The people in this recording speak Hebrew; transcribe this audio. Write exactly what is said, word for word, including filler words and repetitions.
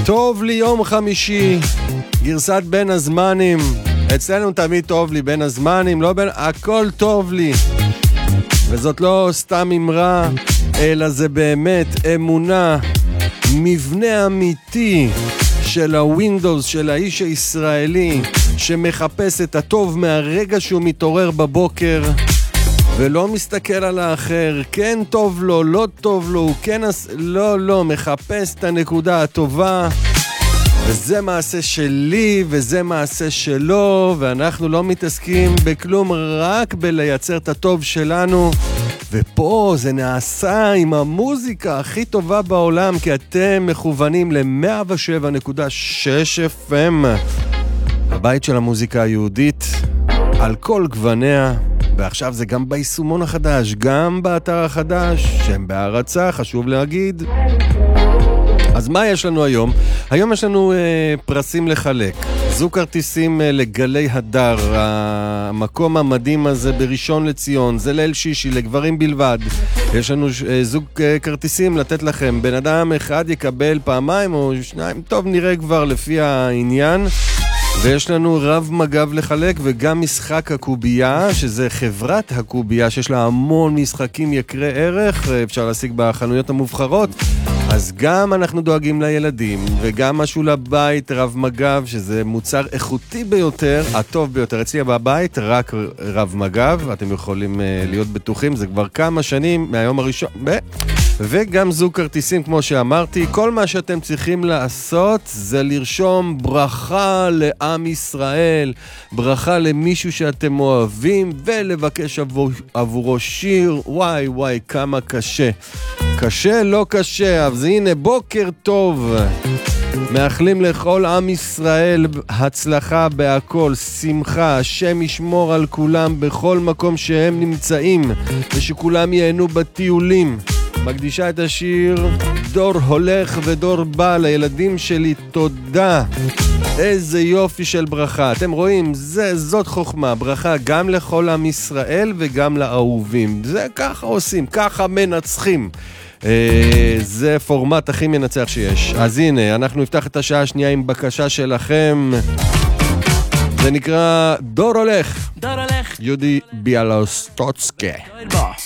טוב לי יום חמישי, גרסת בין הזמנים. אצלנו תמיד טוב לי בין הזמנים, לא בין... הכל טוב לי. וזאת לא סתם אמרה, אלא זה באמת אמונה, מבנה אמיתי של הווינדוס, של האיש הישראלי, שמחפש את הטוב מהרגע שהוא מתעורר בבוקר, ולא מסתכל על האחר, כן טוב לו, לא טוב לו, הוא כן... לא, לא, מחפש את הנקודה הטובה, וזה מעשה שלי, וזה מעשה שלו, ואנחנו לא מתעסקים בכלום, רק בלייצר את הטוב שלנו, ופה זה נעשה עם המוזיקה הכי טובה בעולם, כי אתם מכוונים ל-מאה ושבע נקודה שש אף אם, הבית של המוזיקה היהודית, על כל גווניה, ועכשיו זה גם ביישומון החדש, גם באתר החדש, שהם בהרצה, חשוב להגיד. אז מה יש לנו היום? היום יש לנו אה, פרסים לחלק. זוג כרטיסים אה, לגלי הדר, המקום המדהים הזה בראשון לציון, זה ליל שישי, לגברים בלבד. יש לנו אה, זוג אה, כרטיסים לתת לכם. בן אדם אחד יקבל פעמיים או שניים, טוב נראה כבר לפי העניין. ויש לנו רב מגב לחלק וגם משחק הקובייה, שזה חברת הקובייה שיש לה המון משחקים יקרי ערך, אפשר להשיג בחנויות המובחרות. אז גם אנחנו דואגים לילדים, וגם משהו לבית, רב מגב, שזה מוצר איכותי ביותר, הטוב ביותר. אצלי בבית, רק רב מגב, אתם יכולים להיות בטוחים, זה כבר כמה שנים מהיום הראשון. ב- וגם זוג כרטיסים, כמו שאמרתי, כל מה שאתם צריכים לעשות זה לרשום ברכה לעם ישראל, ברכה למישהו שאתם אוהבים, ולבקש עבור, עבורו שיר. וואי וואי, כמה קשה. קשה, לא קשה, אז הנה בוקר טוב. מאחלים לכל עם ישראל הצלחה בהכל, שמחה, השם ישמור על כולם בכל מקום שהם נמצאים, ושכולם ייהנו בטיולים. מקדישה את השיר דור הולך ודור בא לילדים שלי, תודה. איזה יופי של ברכה. אתם רואים, זה, זאת חוכמה, ברכה גם לכל עם ישראל וגם לאהובים. זה ככה עושים, ככה מנצחים. אה, זה פורמט הכי מנצח שיש. אז הנה, אנחנו נפתח את השעה השנייה עם בקשה שלכם. זה נקרא דור הולך. דור הולך. יהודי ביאלוסטוצקי. דור בא.